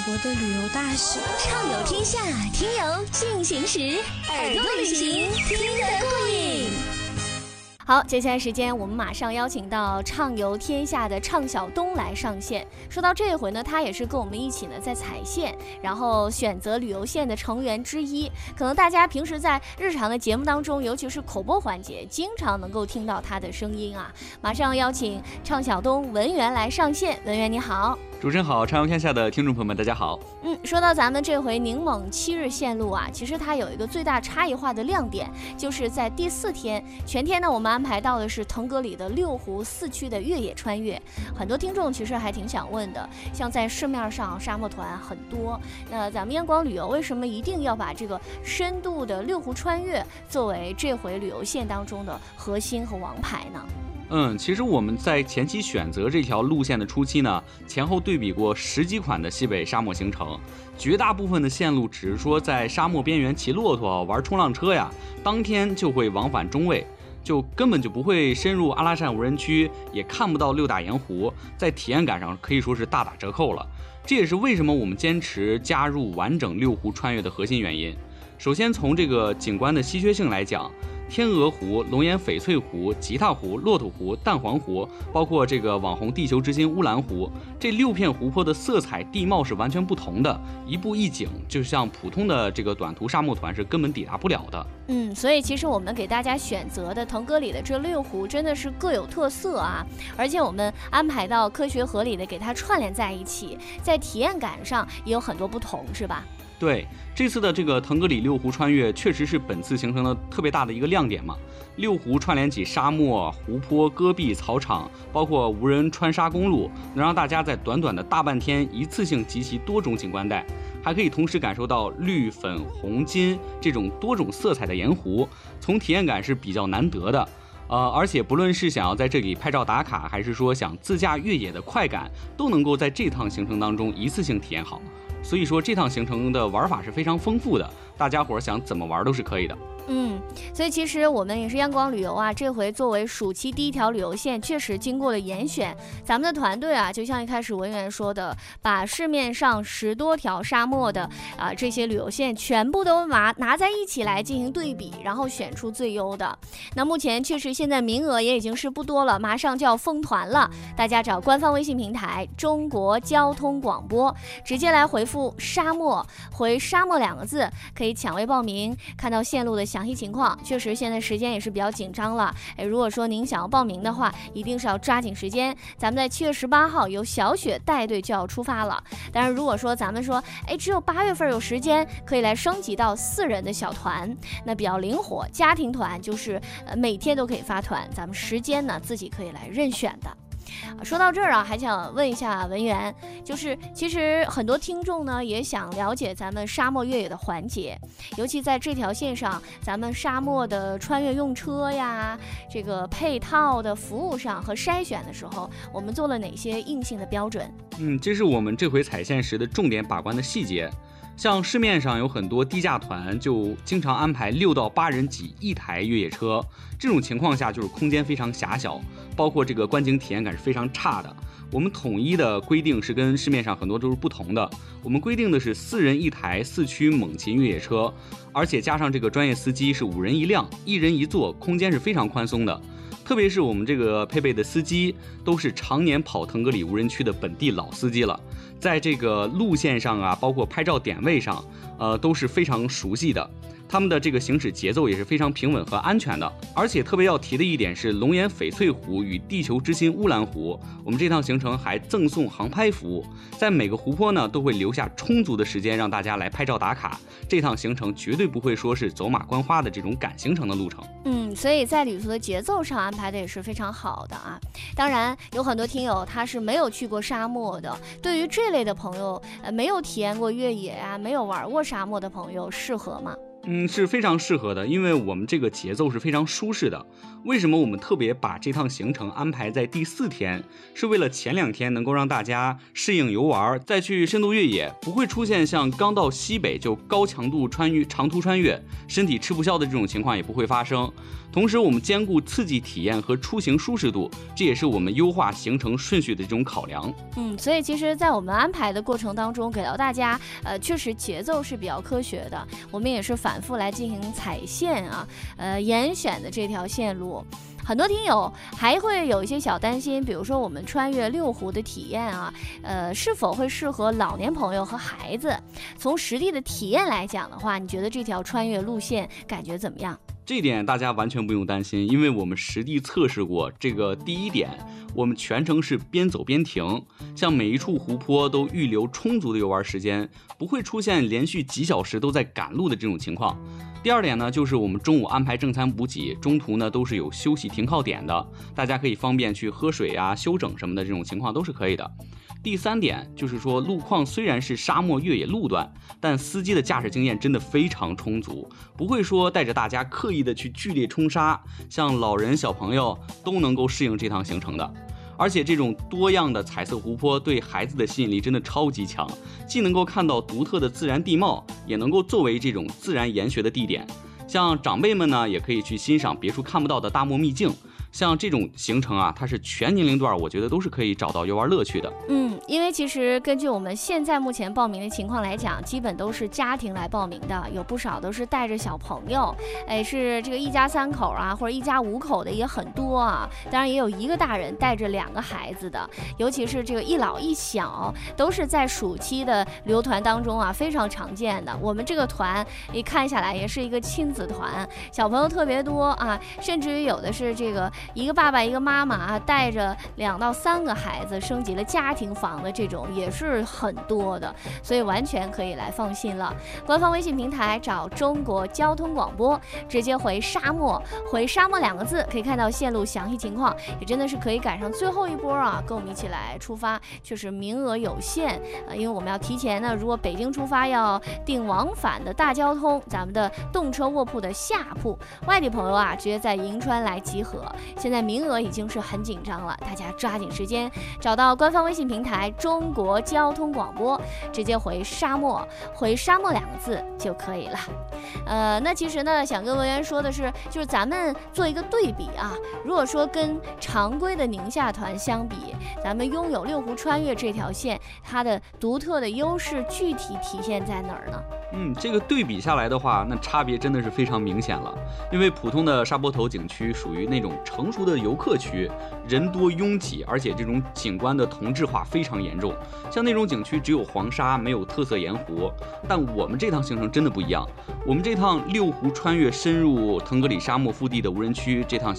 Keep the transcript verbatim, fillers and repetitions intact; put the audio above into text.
国的旅游大使， 畅游天下，听游进行时，耳朵旅行听得过瘾。好，接下来时间我们马上邀请到畅游天下的畅晓东来上线。说到这一回呢，他也是跟我们一起呢在踩线，然后选择旅游线的成员之一。可能大家平时在日常的节目当中，尤其是口播环节，经常能够听到他的声音啊。马上邀请畅晓东文员来上线。文员你好。 主持人好，畅游天下的听众朋友们大家好。 嗯，说到咱们这回宁蒙七日线路啊，其实它有一个最大差异化的亮点，就是在第四天全天呢，我们安排到的是腾格里的六湖四区的越野穿越。很多听众其实还挺想问的，像在市面上沙漠团很多，那咱们央广旅游为什么一定要把这个深度的六湖穿越作为这回旅游线当中的核心和王牌呢？ 嗯，其实我们在前期选择这条路线的初期呢，前后对比过十几款的西北沙漠行程，绝大部分的线路只是说在沙漠边缘骑骆驼、玩冲浪车呀，当天就会往返中卫，就根本就不会深入阿拉善无人区，也看不到六大盐湖，在体验感上可以说是大打折扣了。这也是为什么我们坚持加入完整六湖穿越的核心原因。首先从这个景观的稀缺性来讲，天鹅湖、龙眼翡翠湖、吉他湖、骆驼湖、蛋黄湖，包括这个网红地球之心乌兰湖，这六片湖泊的色彩地貌是完全不同的，一步一景，就像普通的这个短途沙漠团是根本抵达不了的。 嗯，所以其实我们给大家选择的腾格里的这六湖真的是各有特色啊，而且我们安排到科学合理的给它串联在一起，在体验感上也有很多不同，是吧？ 对，这次的这个腾格里六湖穿越确实是本次行程的特别大的一个亮点嘛。六湖串联起沙漠、湖泊、戈壁、草场，包括无人穿沙公路，能让大家在短短的大半天一次性集齐多种景观带，还可以同时感受到绿、粉、红、金这种多种色彩的盐湖，从体验感是比较难得的。呃，而且不论是想要在这里拍照打卡，还是说想自驾越野的快感，都能够在这趟行程当中一次性体验好。所以说这趟行程的玩法是非常丰富的，大家伙想怎么玩都是可以的。 嗯，所以其实我们也是央广旅游啊，这回作为暑期第一条旅游线，确实经过了严选。咱们的团队啊，就像一开始文员说的，把市面上十多条沙漠的啊这些旅游线全部都拿拿在一起来进行对比，然后选出最优的。那目前确实现在名额也已经是不多了，马上就要封团了。大家找官方微信平台中国交通广播，直接来回复沙漠，回沙漠两个字，可以抢位报名，看到线路的详细情况。确实现在时间也是比较紧张了，哎，如果说您想要报名的话，一定是要抓紧时间。咱们在七月十八号由小雪带队就要出发了，但是如果说咱们说哎只有八月份有时间，可以来升级到四人的小团，那比较灵活。家庭团就是呃每天都可以发团，咱们时间呢自己可以来任选的。说到这儿啊，还想问一下文员，就是其实很多听众呢也想了解咱们沙漠越野的环节，尤其在这条线上，咱们沙漠的穿越用车呀，这个配套的服务上和筛选的时候，我们做了哪些硬性的标准？ 嗯，这是我们这回踩线时的重点把关的细节。像市面上有很多低价团就经常安排六到八人挤一台越野车，这种情况下就是空间非常狭小，包括这个观景体验感是非常差的。我们统一的规定是跟市面上很多都是不同的，我们规定的是四人一台四驱猛禽越野车，而且加上这个专业司机是五人一辆，一人一座，空间是非常宽松的。特别是我们这个配备的司机都是常年跑腾格里无人区的本地老司机了，在这个路线上啊，包括拍照点位上，呃，都是非常熟悉的。他们的这个行驶节奏也是非常平稳和安全的。而且特别要提的一点是，龙眼翡翠湖与地球之心乌兰湖，我们这趟行程还赠送航拍服务，在每个湖泊呢都会留下充足的时间让大家来拍照打卡。这趟行程绝对不会说是走马观花的这种赶行程的路程。 嗯，所以在旅途的节奏上安排的也是非常好的啊。当然有很多听友他是没有去过沙漠的，对于这类的朋友，呃，没有体验过越野啊，没有玩过沙漠的朋友，适合吗？ 嗯，是非常适合的，因为我们这个节奏是非常舒适的。为什么我们特别把这趟行程安排在第四天？是为了前两天能够让大家适应游玩，再去深度越野，不会出现像刚到西北就高强度穿越长途穿越，身体吃不消的这种情况也不会发生。 同时我们兼顾刺激体验和出行舒适度，这也是我们优化行程顺序的这种考量。 嗯，所以其实在我们安排的过程当中，给到大家呃确实节奏是比较科学的，我们也是反复来进行踩线啊，呃严选的这条线路。很多听友还会有一些小担心，比如说我们穿越六湖的体验啊，呃，是否会适合老年朋友和孩子？从实地的体验来讲的话，你觉得这条穿越路线感觉怎么样？ 这点大家完全不用担心，因为我们实地测试过。这个第一点，我们全程是边走边停，像每一处湖泊都预留充足的游玩时间，不会出现连续几小时都在赶路的这种情况。第二点呢，就是我们中午安排正餐补给，中途呢都是有休息停靠点的，大家可以方便去喝水啊、休整什么的，这种情况都是可以的。第三点就是说，路况虽然是沙漠越野路段，但司机的驾驶经验真的非常充足，不会说带着大家刻意的去剧烈冲沙，像老人小朋友都能够适应这趟行程的。而且这种多样的彩色湖泊对孩子的吸引力真的超级强，既能够看到独特的自然地貌，也能够作为这种自然研学的地点。像长辈们呢，也可以去欣赏别处看不到的大漠秘境。像这种行程啊，它是全年龄段，我觉得都是可以找到游玩乐趣的。 嗯，因为其实根据我们现在目前报名的情况来讲，基本都是家庭来报名的，有不少都是带着小朋友，哎，是这个一家三口啊，或者一家五口的也很多啊。当然也有一个大人带着两个孩子的，尤其是这个一老一小，都是在暑期的旅游团当中啊非常常见的。我们这个团一看下来也是一个亲子团，小朋友特别多啊，甚至于有的是这个一个爸爸一个妈妈啊，带着两到三个孩子升级了家庭房的这种也是很多的，所以完全可以来放心了。官方微信平台找中国交通广播，直接回沙漠，回沙漠两个字，可以看到线路详细情况，也真的是可以赶上最后一波啊，跟我们一起来出发。确实名额有限，呃，因为我们要提前呢，如果北京出发要订往返的大交通，咱们的动车卧铺的下铺，外地朋友啊，直接在银川来集合。现在名额已经是很紧张了，大家抓紧时间找到官方微信平台中国交通广播，直接回沙漠，回沙漠两个字就可以了。呃，那其实呢，想跟文员说的是，就是咱们做一个对比啊，如果说跟常规的宁夏团相比，咱们拥有六湖穿越这条线，它的独特的优势具体体现在哪儿呢？ 嗯，这个对比下来的话，那差别真的是非常明显了。因为普通的沙坡头景区属于那种成熟的游客区，人多拥挤，而且这种景观的同质化非常严重。像那种景区只有黄沙，没有特色盐湖。但我们这趟行程真的不一样，我们这趟六湖穿越深入腾格里沙漠腹地的无人区，这趟